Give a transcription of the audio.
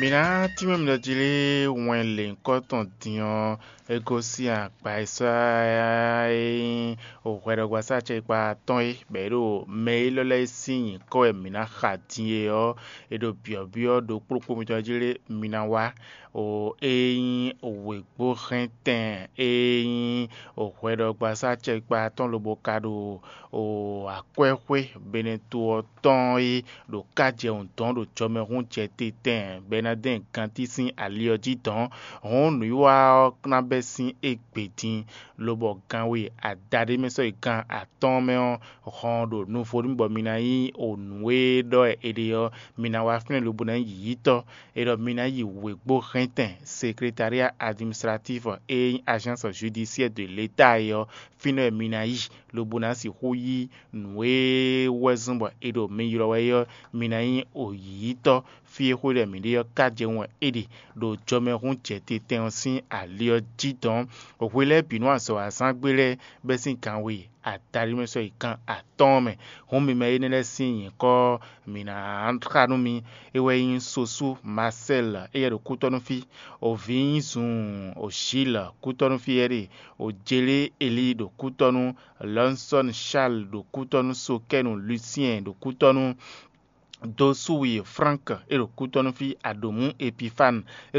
Mina time mi dojile wenle nkoton dion egosi akpa isa okwero gwasa che pa ton bero mail le sin ko mina khatie o edo biobio do popo mi dojile mina wa o owegbo renten okwero gwasa che pa ton lobo kado o akwekwe beneto ton do kaje on ton do chomerun chete Benadin kantisin alioji don on nuwa na besin ekpetin lobo ganwe adade meso ikan aton me on do nu forum bo mina yi onwe do edeyo mina wa fine lobo na yito edo mina yi wegbo renten secrétariat administratif et agence judiciaire de l'état yo fine mina yi lobo na si hoyi nwe wezumbo edo meyiro weyo mina yi oyito fie hore mi de kaje won ede do jomerun chete tensin alio jidon okwele binu so asangbere besin kanwe atari meso ikan atome hon mi ne sin ko mina antranu mi ewe yin sosu Marcel do kutonu fi ovin sun oshila kutonu fi ere ojele eli do kutonu Lanson Charles do kutonu Sokenu Lucien do kutonu Dosuwi Frank et le Couton fi Adomu Epifan